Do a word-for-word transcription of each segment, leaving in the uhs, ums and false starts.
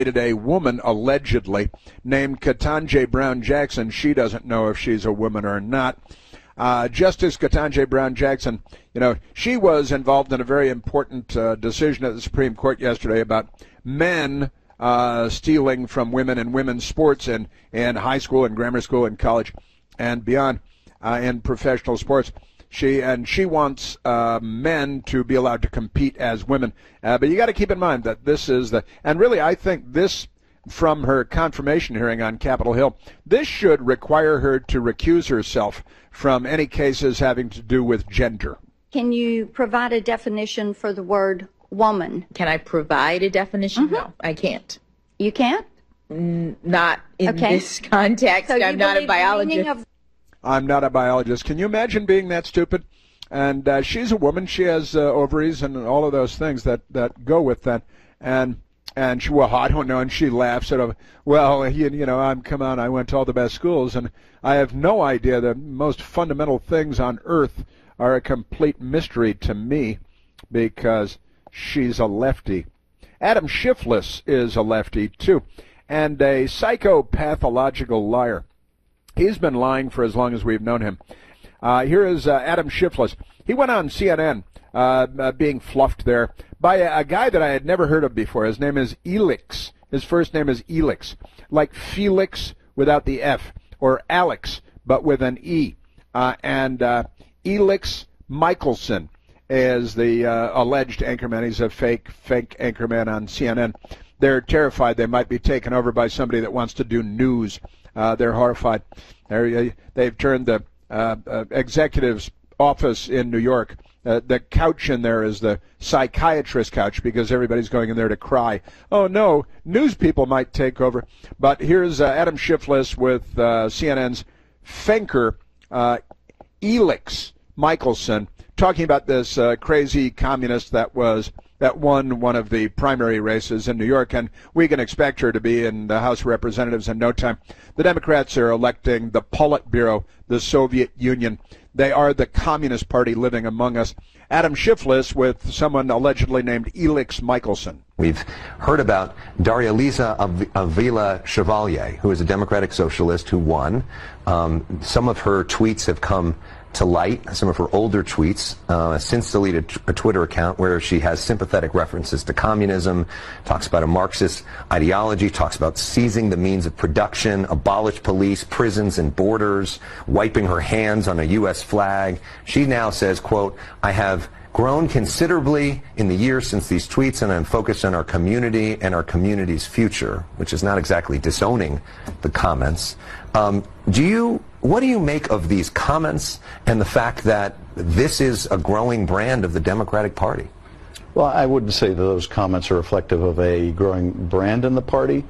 A woman allegedly named Ketanji Brown Jackson. She doesn't know if she's a woman or not. Uh, Justice Ketanji Brown Jackson, you know, she was involved in a very important uh, decision at the Supreme Court yesterday about men uh, stealing from women in women's sports and in high school and grammar school and college and beyond uh, in professional sports. She and she wants uh, men to be allowed to compete as women. Uh, but you got to keep in mind that this is the, and really I think this, from her confirmation hearing on Capitol Hill, this should require her to recuse herself from any cases having to do with gender. Can you provide a definition for the word woman? Can I provide a definition? Mm-hmm. No, I can't. You can't? N- not in okay. this context. So I'm not a biologist. Of- I'm not a biologist. Can you imagine being that stupid? And uh, she's a woman. She has uh, ovaries and all of those things that, that go with that. And and she, well, I don't know. And she laughs at it. Well, you, you know, I'm come on. I went to all the best schools, and I have no idea. The most fundamental things on earth are a complete mystery to me because she's a lefty. Adam Shifless is a lefty too, and a psychopathological liar. He's been lying for as long as we've known him. Uh, here is uh, Adam Shifless. He went on C N N uh, uh, being fluffed there by a, a guy that I had never heard of before. His name is Elix. His first name is Elix, like Felix without the F, or Alex, but with an E. Uh, and uh, Elix Michelson is the uh, alleged anchorman. He's a fake, fake anchorman on C N N. They're terrified they might be taken over by somebody that wants to do news. Uh, they're horrified. They're, they've turned the uh, uh, executive's office in New York. Uh, the couch in there is the psychiatrist couch because everybody's going in there to cry. Oh, no, news people might take over. But here's uh, Adam Shifless with uh, C N N's Fenker, uh, Elix Michelson, talking about this uh, crazy communist that was that won one of the primary races in New York, and we can expect her to be in the House of Representatives in no time. The Democrats are electing the Politburo, the Soviet Union. They are the Communist Party living among us. Adam Shifless with someone allegedly named Elix Michelson. We've heard about Daria Liza Avila Chevalier, who is a Democratic socialist who won. Um, some of her tweets have come to light, some of her older tweets, uh, since deleted a Twitter account where she has sympathetic references to communism, talks about a Marxist ideology, talks about seizing the means of production, abolish police, prisons, and borders, wiping her hands on a U S flag. She now says, quote, I have grown considerably in the years since these tweets, and I'm focused on our community and our community's future, which is not exactly disowning the comments. Um, do you, what do you make of these comments and the fact that this is a growing brand of the Democratic Party? Well, I wouldn't say that those comments are reflective of a growing brand in the party.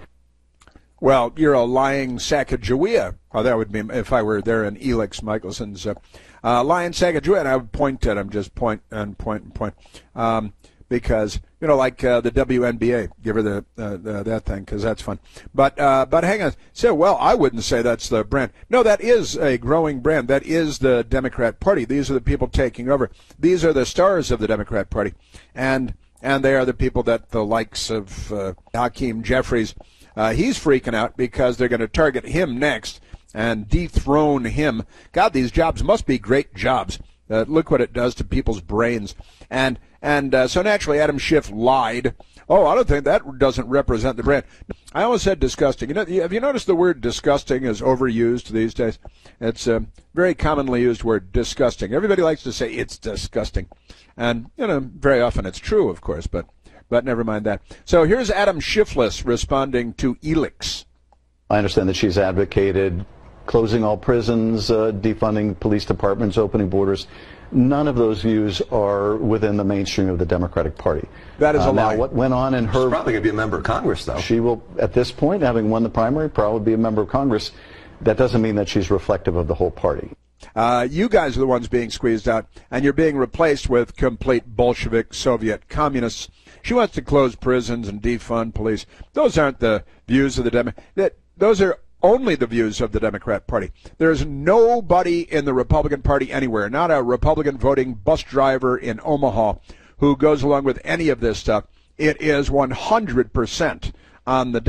Well, you're a lying Sacagawea. Oh, that would be if I were there in Elix Michelson's uh, uh, lying Sacagawea, and I would point at him, just point and point and point. Um, because, you know, like uh, the W N B A, give her the, uh, the that thing, because that's fun. But uh, but hang on. So, well, I wouldn't say that's the brand. No, that is a growing brand. That is the Democrat Party. These are the people taking over. These are the stars of the Democrat Party. And and they are the people that the likes of uh, Hakeem Jeffries, uh, he's freaking out because they're going to target him next and dethrone him. God, these jobs must be great jobs. Uh, look what it does to people's brains. And and uh, so naturally, Adam Schiff lied. Oh, I don't think that doesn't represent the brand. I always said disgusting. You know, have you noticed the word disgusting is overused these days? It's a very commonly used word, disgusting. Everybody likes to say it's disgusting. And, you know, very often it's true, of course, but but never mind that. So here's Adam Shifless responding to Elix. I understand that she's advocated closing all prisons, uh, defunding police departments, opening borders. None of those views are within the mainstream of the Democratic Party. That is a uh, lie. Now, what went on in her... She's probably going to be a member of Congress, though. She will, at this point, having won the primary, probably be a member of Congress. That doesn't mean that she's reflective of the whole party. Uh, you guys are the ones being squeezed out, and you're being replaced with complete Bolshevik Soviet communists. She wants to close prisons and defund police. Those aren't the views of the Democrat. Those are only the views of the Democrat Party. There's nobody in the Republican Party anywhere, not a Republican voting bus driver in Omaha, who goes along with any of this stuff. It is one hundred percent on the